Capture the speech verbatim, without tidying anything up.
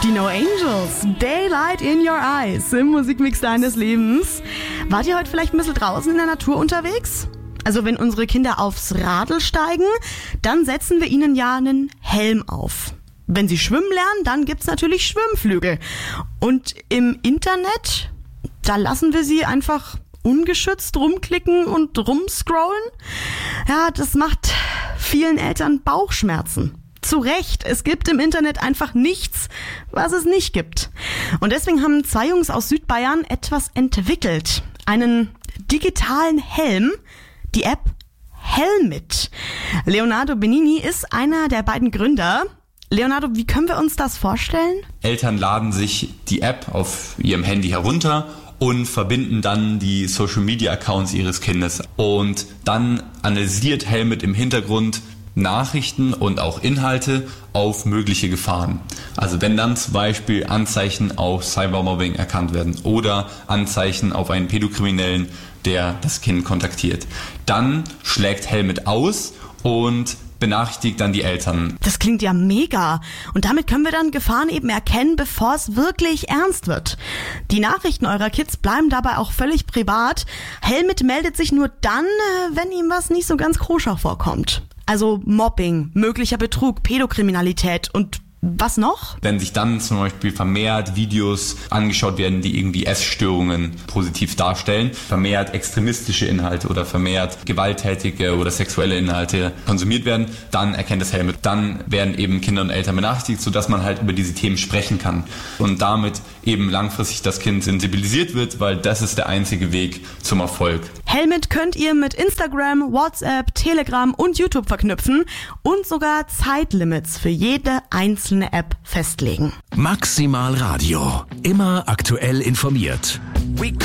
Die No Angels, Daylight in Your Eyes im Musikmix deines Lebens. Wart ihr heute vielleicht ein bisschen draußen in der Natur unterwegs? Also wenn unsere Kinder aufs Radl steigen, dann setzen wir ihnen ja einen Helm auf. Wenn sie schwimmen lernen, dann gibt's natürlich Schwimmflügel. Und im Internet, da lassen wir sie einfach ungeschützt rumklicken und rumscrollen. Ja, das macht vielen Eltern Bauchschmerzen. Zu Recht, es gibt im Internet einfach nichts, was es nicht gibt. Und deswegen haben zwei Jungs aus Südbayern etwas entwickelt. Einen digitalen Helm, die App Helmit. Leonardo Benini ist einer der beiden Gründer. Leonardo, wie können wir uns das vorstellen? Eltern laden sich die App auf ihrem Handy herunter und verbinden dann die Social-Media-Accounts ihres Kindes. Und dann analysiert Helmit im Hintergrund Nachrichten und auch Inhalte auf mögliche Gefahren. Also wenn dann zum Beispiel Anzeichen auf Cybermobbing erkannt werden oder Anzeichen auf einen Pädokriminellen, der das Kind kontaktiert, dann schlägt Helmit aus und benachrichtigt dann die Eltern. Das klingt ja mega. Und damit können wir dann Gefahren eben erkennen, bevor es wirklich ernst wird. Die Nachrichten eurer Kids bleiben dabei auch völlig privat. Helmit meldet sich nur dann, wenn ihm was nicht so ganz koscher vorkommt. Also Mobbing, möglicher Betrug, Pädokriminalität und was noch? Wenn sich dann zum Beispiel vermehrt Videos angeschaut werden, die irgendwie Essstörungen positiv darstellen, vermehrt extremistische Inhalte oder vermehrt gewalttätige oder sexuelle Inhalte konsumiert werden, dann erkennt das Helmit. Dann werden eben Kinder und Eltern benachrichtigt, sodass man halt über diese Themen sprechen kann und damit eben langfristig das Kind sensibilisiert wird, weil das ist der einzige Weg zum Erfolg. Helmit könnt ihr mit Instagram, WhatsApp, Telegram und YouTube verknüpfen und sogar Zeitlimits für jede einzelne App festlegen. Maximal Radio. Immer aktuell informiert.